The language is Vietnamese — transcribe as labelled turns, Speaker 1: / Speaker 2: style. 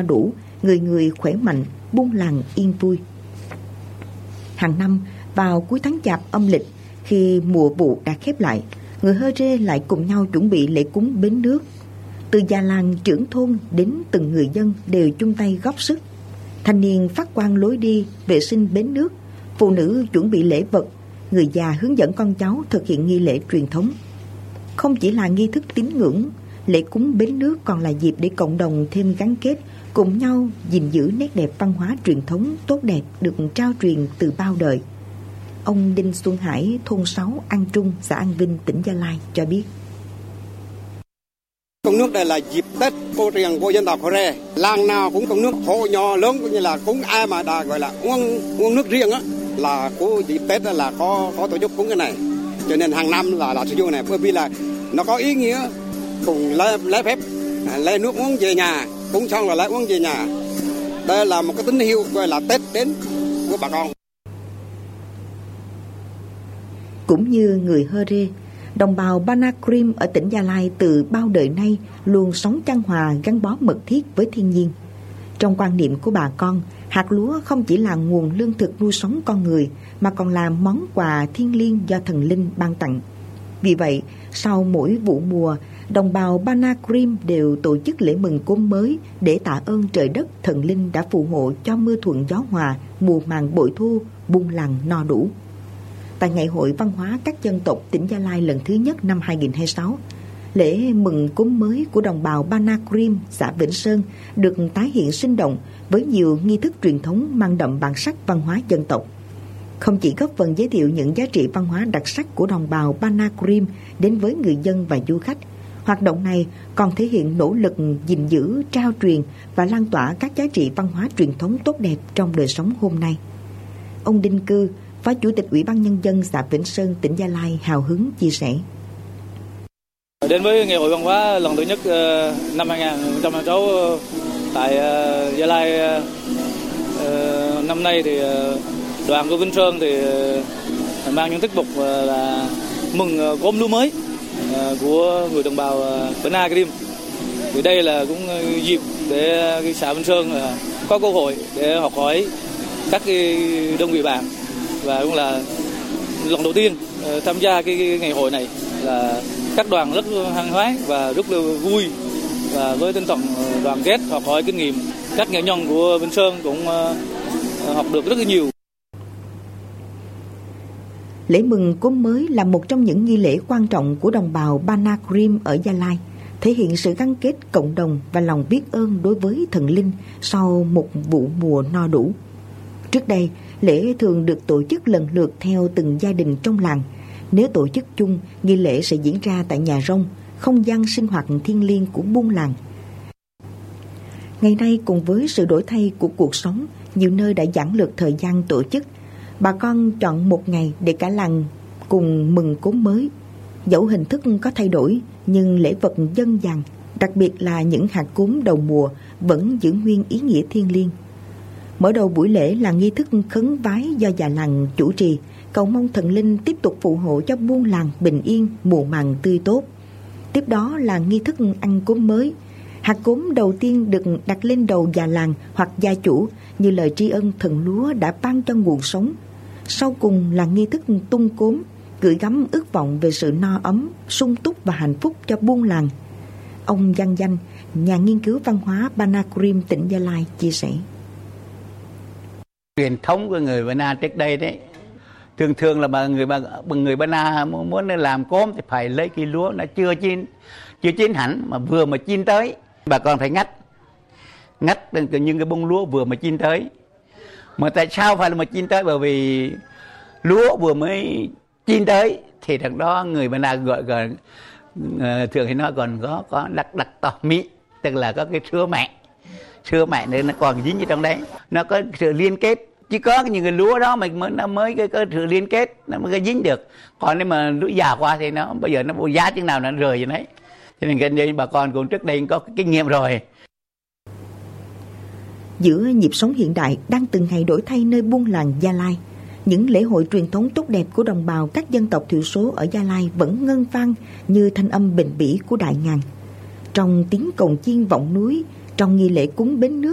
Speaker 1: no đủ, người người khỏe mạnh, buôn làng yên vui. Hàng năm vào cuối tháng Chạp âm lịch, khi mùa vụ đã khép lại, người Hơ Rê lại cùng nhau chuẩn bị lễ cúng bến nước. Từ già làng trưởng thôn đến từng người dân đều chung tay góp sức. Thanh niên phát quang lối đi, vệ sinh bến nước, phụ nữ chuẩn bị lễ vật, người già hướng dẫn con cháu thực hiện nghi lễ truyền thống. Không chỉ là nghi thức tín ngưỡng, lễ cúng bến nước còn là dịp để cộng đồng thêm gắn kết, cùng nhau gìn giữ nét đẹp văn hóa truyền thống tốt đẹp được trao truyền từ bao đời. Ông Đinh Xuân Hải, thôn 6, An Trung, xã An Vinh, tỉnh Gia Lai cho biết.
Speaker 2: Cúng nước đây là dịp Tết cổ truyền của dân tộc Hơ Rê. Làng nào cũng cúng nước, hộ nhỏ lớn cũng như là cúng ai mà đã gọi là uống nước riêng á, là của dịp Tết là có tổ chức cúng cái này. Cho nên hàng năm là sử dụng này, bởi vì là nó có ý nghĩa cùng lấy phép lấy nước uống về nhà, cúng xong là lấy uống về nhà. Đây là một cái tín hiệu gọi là Tết đến của bà con.
Speaker 1: Cũng như người Hơ Rê, đồng bào Banakrim ở tỉnh Gia Lai từ bao đời nay luôn sống chan hòa, gắn bó mật thiết với thiên nhiên. Trong quan niệm của bà con, hạt lúa không chỉ là nguồn lương thực nuôi sống con người mà còn là món quà thiêng liêng do thần linh ban tặng. Vì vậy, sau mỗi vụ mùa, đồng bào Banakrim đều tổ chức lễ mừng cốm mới để tạ ơn trời đất thần linh đã phù hộ cho mưa thuận gió hòa, mùa màng bội thu, buôn làng no đủ. Tại Ngày hội Văn hóa các dân tộc tỉnh Gia Lai lần thứ nhất năm 2026, lễ mừng cúm mới của đồng bào Banakrim xã Vĩnh Sơn được tái hiện sinh động với nhiều nghi thức truyền thống mang đậm bản sắc văn hóa dân tộc. Không chỉ góp phần giới thiệu những giá trị văn hóa đặc sắc của đồng bào Banakrim đến với người dân và du khách, hoạt động này còn thể hiện nỗ lực gìn giữ, trao truyền và lan tỏa các giá trị văn hóa truyền thống tốt đẹp trong đời sống hôm nay. Ông Đinh Cư, Phó Chủ tịch Ủy ban Nhân dân xã Vĩnh Sơn, tỉnh Gia Lai hào hứng chia sẻ.
Speaker 3: Đến với Ngày hội văn hóa lần thứ nhất năm 2026 tại Gia Lai, năm nay thì đoàn của Vĩnh Sơn thì mang những tiết mục là mừng cốm lúa mới của người đồng bào Banakrim. Thì đây là cũng dịp để xã Vĩnh Sơn có cơ hội để học hỏi các đơn vị bạn, và cũng là lần đầu tiên tham gia cái ngày hội này. Là các đoàn rất hăng hái và rất là vui, và với tinh thần đoàn kết, học hỏi kinh nghiệm. Các nghệ nhân của Vĩnh Sơn cũng học được rất là nhiều.
Speaker 1: Lễ mừng cốm mới là một trong những nghi lễ quan trọng của đồng bào Banakrim ở Gia Lai, thể hiện sự gắn kết cộng đồng và lòng biết ơn đối với thần linh sau một vụ mùa no đủ. Trước đây, lễ thường được tổ chức lần lượt theo từng gia đình trong làng. Nếu tổ chức chung, nghi lễ sẽ diễn ra tại nhà rông, không gian sinh hoạt thiêng liêng của buôn làng. Ngày nay, cùng với sự đổi thay của cuộc sống, nhiều nơi đã giản lược thời gian tổ chức. Bà con chọn một ngày để cả làng cùng mừng cốm mới. Dẫu hình thức có thay đổi, nhưng lễ vật dân dàn, đặc biệt là những hạt cốm đầu mùa, vẫn giữ nguyên ý nghĩa thiêng liêng. Mở đầu buổi lễ là nghi thức khấn vái do già làng chủ trì, cầu mong thần linh tiếp tục phù hộ cho buôn làng bình yên, mùa màng tươi tốt. Tiếp đó là nghi thức ăn cốm mới. Hạt cốm đầu tiên được đặt lên đầu già làng hoặc gia chủ như lời tri ân thần lúa đã ban cho nguồn sống. Sau cùng là nghi thức tung cốm, gửi gắm ước vọng về sự no ấm, sung túc và hạnh phúc cho buôn làng. Ông Văn Danh, nhà nghiên cứu văn hóa Banakrim tỉnh Gia Lai chia sẻ.
Speaker 4: Truyền thống của người Bana trước đây đấy, thường là người Bana muốn làm cốm thì phải lấy cái lúa nó chưa chín hẳn mà vừa mà chín tới, bà con phải ngắt những cái bông lúa vừa mà chín tới. Mà tại sao phải là mà chín tới? Bởi vì lúa vừa mới chín tới thì thằng đó người Bana gọi thường thì nó còn có đặc tỏ mị, tức là có cái sữa mẹ nên nó còn dính ở trong đấy, nó có sự liên kết. Chỉ có những cái lúa đó nó mới có sự liên kết, nó mới có dính được. Còn nếu mà lúa già qua thì nó bây giờ nó vô giá chừng nào nó rời vậy đấy. Cho nên cái bà con cũng trước đây có kinh nghiệm rồi.
Speaker 1: Giữa nhịp sống hiện đại đang từng ngày đổi thay nơi buôn làng Gia Lai, những lễ hội truyền thống tốt đẹp của đồng bào các dân tộc thiểu số ở Gia Lai vẫn ngân vang như thanh âm bền bỉ của đại ngàn. Trong tiếng cồng chiên vọng núi, trong nghi lễ cúng bến nước